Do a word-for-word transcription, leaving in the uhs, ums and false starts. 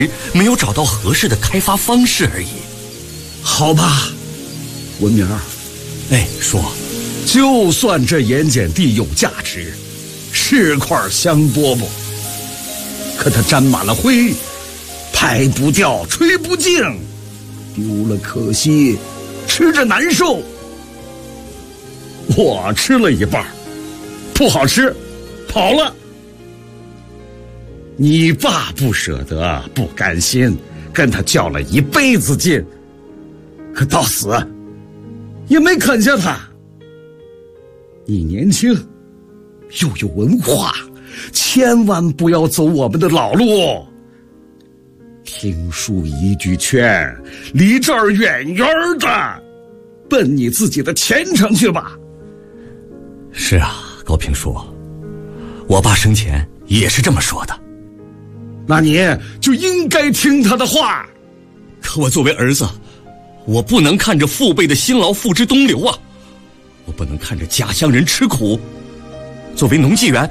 没有找到合适的开发方式而已。 好吧，文明儿， 哎，说， 就算这盐碱地有价值，是块香饽饽，可它沾满了灰，拍不掉，吹不净，丢了可惜，吃着难受。我吃了一半，不好吃，跑了。你爸不舍得，不甘心，跟他较了一辈子劲，可到死也没啃下它。你年轻又有文化，千万不要走我们的老路。听叔一句劝，离这儿远远的，奔你自己的前程去吧。 是啊，高平叔，我爸生前也是这么说的。 那你就应该听他的话。 可我作为儿子，我不能看着父辈的辛劳付之东流啊！我不能看着家乡人吃苦。作为农技员，